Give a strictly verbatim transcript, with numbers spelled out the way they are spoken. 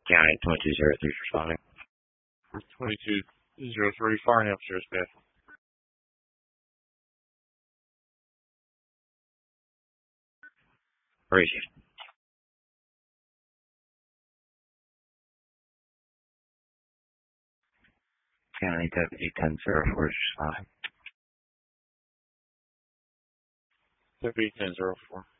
County twenty-two zero three responding. twenty-two zero three, firing upstairs, Beth. Where is he? County Deputy ten zero four responding. Deputy ten zero four.